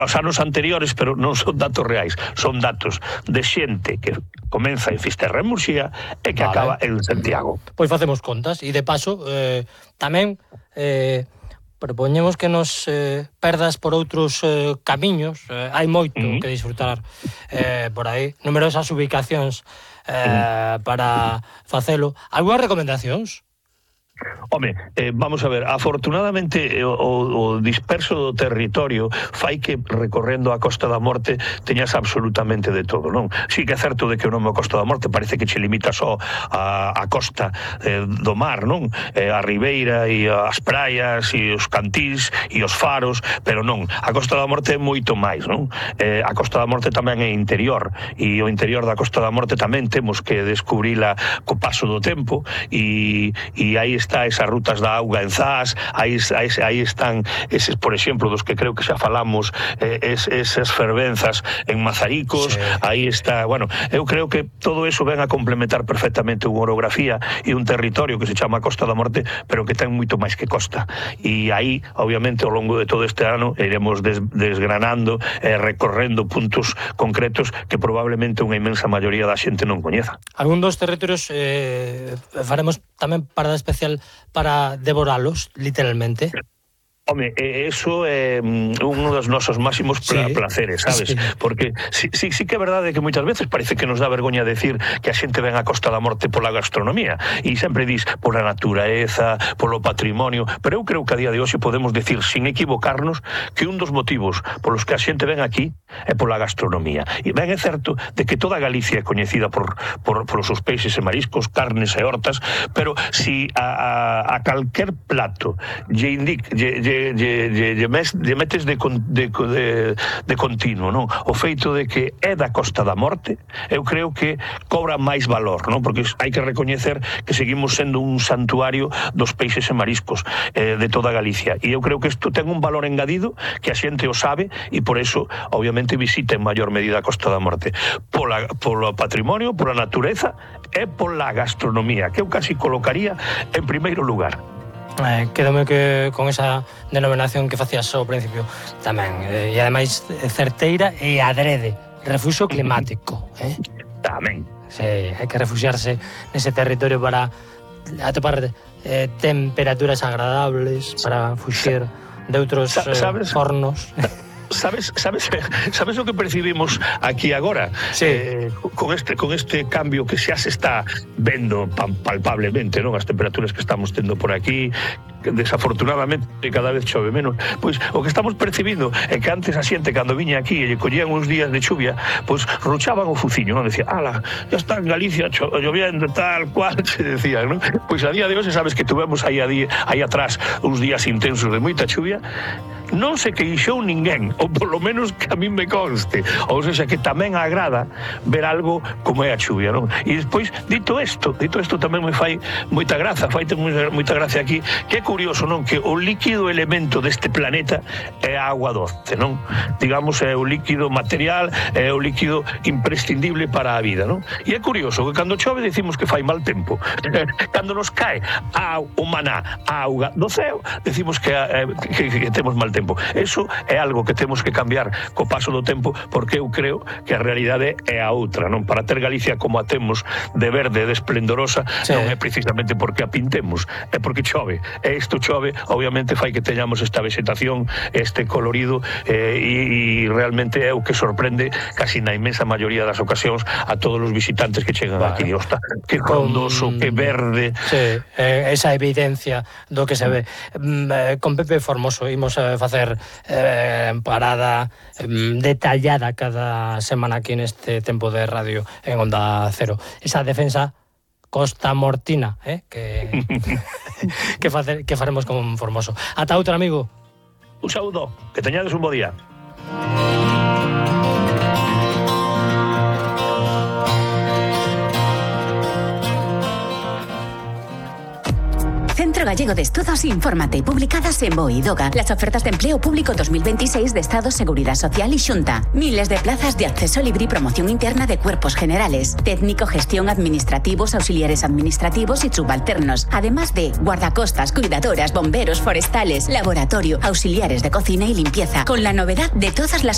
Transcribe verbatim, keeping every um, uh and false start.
os anos anteriores, pero non son datos reais, son datos de xente que comeza en Fisterra en Murxía e que vale. acaba en Santiago. Pois facemos contas, e de paso, eh, tamén eh, propoñemos que nos eh, perdas por outros eh, camiños, eh, hai moito uh-huh. que disfrutar eh, por aí, numerosas ubicacións eh, uh-huh. para facelo. Algúnas recomendacións? Home, eh, vamos a ver, afortunadamente eh, o, o disperso do territorio fai que recorrendo a Costa da Morte teñas absolutamente de todo, non? Si que é certo de que o nome Costa da Morte parece que che limita só a, a costa eh, do mar, non? Eh, a ribeira e as praias e os cantís e os faros, pero non, a Costa da Morte é moito máis, non? Eh, a Costa da Morte tamén é interior, e o interior da Costa da Morte tamén temos que descubrila co paso do tempo, e, e aí está esas rutas da auga en Zas, aí, aí, aí están eses, por exemplo, dos que creo que xa falamos, eh, es, esas fervenzas en Mazaricos, sí. aí está, bueno, eu creo que todo eso ven a complementar perfectamente unha orografía e un territorio que se chama Costa da Morte, pero que ten moito máis que costa, e aí, obviamente, ao longo de todo este ano iremos des, desgranando, eh, recorrendo puntos concretos que probablemente unha inmensa maioría da xente non coñeza. Algún dos territorios eh, faremos tamén parada especial para devoralos, literalmente. Home, eso é un dos nosos máximos pla sí, placeres, sabes? Sí. Porque sí, sí, sí que é verdade que moitas veces parece que nos dá vergoña decir que a xente ven a Costa da Morte pola gastronomía, e sempre dis pola natureza, polo patrimonio, pero eu creo que a día de hoxe podemos decir, sin equivocarnos, que un dos motivos polos que a xente ven aquí é pola gastronomía. E ben é certo de que toda Galicia é coñecida por, por, por os seus peixes e mariscos, carnes e hortas, pero si a, a, a calquer plato lle indica, lle, lle Lle, lle, lle, lle metes de, de, de, de continuo, non? O feito de que é da Costa da Morte, eu creo que cobra máis valor, non? Porque hai que recoñecer que seguimos sendo un santuario dos peixes e mariscos eh, de toda Galicia, e eu creo que isto ten un valor engadido que a xente o sabe, e por eso, obviamente, visita en maior medida a Costa da Morte pola, polo patrimonio, pola natureza e pola gastronomía, que eu casi colocaría en primeiro lugar. Eh, quedome que con esa denominación que facías ao principio tamén, eh, e ademais certeira e adrede, refuxo climático, eh? Tamén. Sí, hai que refuxiarse nese territorio para atopar eh, temperaturas agradables, para fuxir de outros eh, fornos. Sabes, sabes, sabes o que percibimos aquí agora? Sí. Eh, con este con este cambio que xa se está vendo palpablemente, non? As temperaturas que estamos tendo por aquí, que desafortunadamente cada vez chove menos. Pois o que estamos percibindo é que antes a xente cando viña aquí e lle collían uns días de chuvia, pois ruchaban o fuciño, non? Decía, ala, ya está en Galicia lloviendo tal cual, se decía, non? Pois a día de hoxe sabes que tuvemos aí, aí atrás uns días intensos de moita chuvia, non se queixou ninguén, ou polo menos que a min me conste, ou seja, que tamén agrada ver algo como é a chuvia, non? E despois, dito isto, dito isto tamén me fai moita graza, fai moita gracia aquí, que é curioso, non? Que o líquido elemento deste planeta é a agua doce, non? Digamos, é o líquido material, é o líquido imprescindible para a vida, non? E é curioso que cando chove decimos que fai mal tempo. Cando nos cae a, o maná, a auga do ceo, decimos que, eh, que, que temos mal tempo. Eso é algo que temos que cambiar co paso do tempo, porque eu creo que a realidade é a outra, non? Para ter Galicia como a temos de verde, de esplendorosa, sí. Non é precisamente porque a pintemos, é porque chove. E isto chove, obviamente fai que teñamos esta vegetación, este colorido, eh, e, e realmente é o que sorprende casi na inmensa maioría das ocasións a todos os visitantes que chegan vale. Aquí. Osta, que frondoso, que verde. Sí, eh, esa evidencia do que se ve. Mm, con Pepe Formoso imos a facer facer eh, parada eh, detallada cada semana aquí neste tempo de radio en Onda Cero. Esa defensa costamortina, eh, que que, facer, que faremos con Formoso. Ata outra, amigo. Un saúdo, que teñades un bo día. Centro Gallego de Estudos, infórmate, publicadas en BOE y DOGA, las ofertas de empleo público dos mil veintiséis de Estado, Seguridad Social y Xunta. Miles de plazas de acceso libre y promoción interna de cuerpos generales, técnico, gestión, administrativos, auxiliares administrativos y subalternos, además de guardacostas, cuidadoras, bomberos, forestales, laboratorio, auxiliares de cocina y limpieza, con la novedad de todas las